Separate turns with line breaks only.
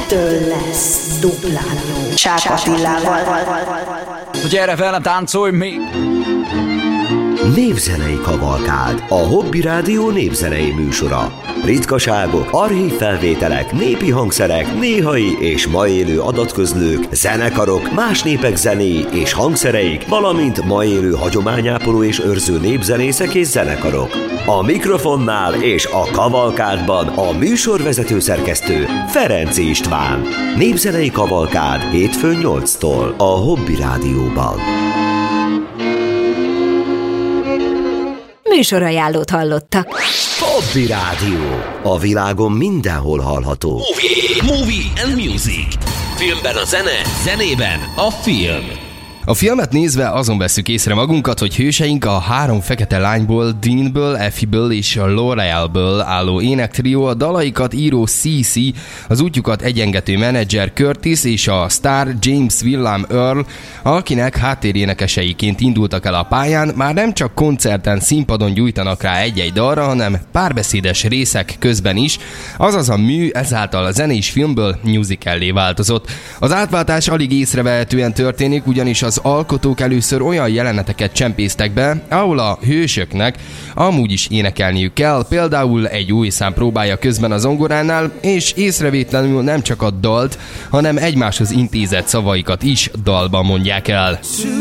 ettől lesz duplán jó. Csák Attilával.
Gyere velem, táncolj még!
Népzenei kavalkád, a Hobby Rádió népzenei műsora. Ritkaságok, archív felvételek, népi hangszerek, néhai és ma élő adatközlők, zenekarok, más népek zenéi és hangszereik, valamint ma élő hagyományápoló és őrző népzenészek és zenekarok. A mikrofonnál és a kavalkádban a műsorvezető szerkesztő Ferenc István. Népzenei kavalkád hétfőn 8-tól a Hobby Rádióban.
Műsorajánlót hallottak.
Hobby Rádió. A világon mindenhol hallható.
Movie and Music. Filmben a zene, zenében a film.
A filmet nézve azon veszük észre magunkat, hogy hőseink a 3 fekete lányból, Deanből, Effie-ből és L'Orealből álló énektrió, a dalaikat író CC, az útjukat egyengető menedzser Curtis és a sztár James William Earl, akinek háttérénekeseiként indultak el a pályán, már nem csak koncerten, színpadon gyújtanak rá egy-egy dalra, hanem párbeszédes részek közben is, azaz a mű ezáltal a zenés filmből musicallé változott. Az átváltás alig észrevehetően történik, ugyanis az alkotók először olyan jeleneteket csempésztek be, ahol a hősöknek amúgy is énekelniük kell, például egy új szám próbálja közben a zongoránál, és észrevétlenül nem csak a dalt, hanem egymáshoz intézett szavaikat is dalban mondják el.